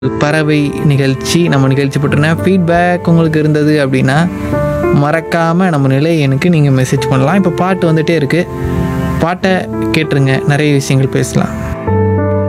பறவை நிகழ்ச்சி நம்ம நிகழ்ச்சி பற்றின ஃபீட்பேக் உங்களுக்கு இருந்தது அப்படின்னா மறக்காமல் நம்ம நிலை எனக்கு நீங்கள் மெசேஜ் பண்ணலாம். இப்போ பாட்டு வந்துகிட்டே இருக்குது, பாட்டை கேட்டுருங்க, நிறைய விஷயங்கள் பேசலாம்.